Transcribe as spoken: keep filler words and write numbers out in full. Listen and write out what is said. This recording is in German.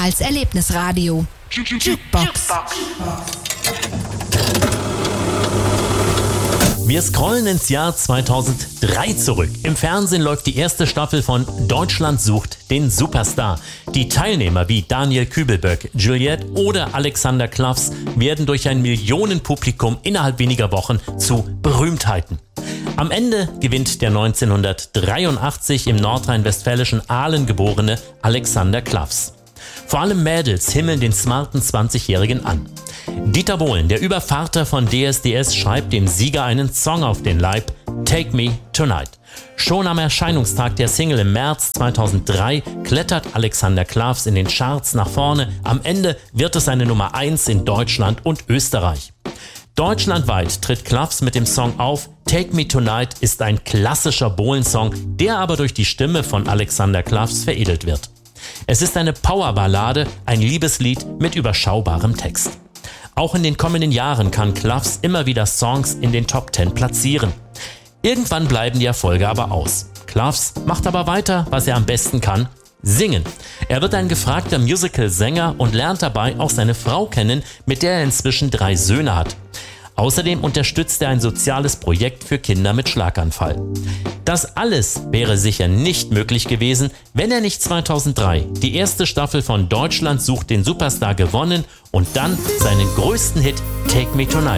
als Erlebnisradio. Jukebox. Wir scrollen ins Jahr zweitausenddrei zurück. Im Fernsehen läuft die erste Staffel von Deutschland sucht den Superstar. Die Teilnehmer wie Daniel Kübelböck, Juliette oder Alexander Klaffs werden durch ein Millionenpublikum innerhalb weniger Wochen zu Berühmtheiten. Am Ende gewinnt der neunzehnhundertdreiundachtzig im nordrhein-westfälischen Aalen geborene Alexander Klaffs. Vor allem Mädels himmeln den smarten zwanzigjährigen an. Dieter Bohlen, der Übervater von D S D S, schreibt dem Sieger einen Song auf den Leib, Take Me Tonight. Schon am Erscheinungstag der Single im März zweitausenddrei klettert Alexander Klaffs in den Charts nach vorne. Am Ende wird es eine Nummer eins in Deutschland und Österreich. Deutschlandweit tritt Klaffs mit dem Song auf. Take Me Tonight ist ein klassischer Bohlen-Song, der aber durch die Stimme von Alexander Klaffs veredelt wird. Es ist eine Powerballade, ein Liebeslied mit überschaubarem Text. Auch in den kommenden Jahren kann Klaffs immer wieder Songs in den Top Ten platzieren. Irgendwann bleiben die Erfolge aber aus. Klaffs macht aber weiter, was er am besten kann: singen. Er wird ein gefragter Musical-Sänger und lernt dabei auch seine Frau kennen, mit der er inzwischen drei Söhne hat. Außerdem unterstützt er ein soziales Projekt für Kinder mit Schlaganfall. Das alles wäre sicher nicht möglich gewesen, wenn er nicht zweitausenddrei die erste Staffel von Deutschland sucht den Superstar gewonnen und dann seinen größten Hit Take Me Tonight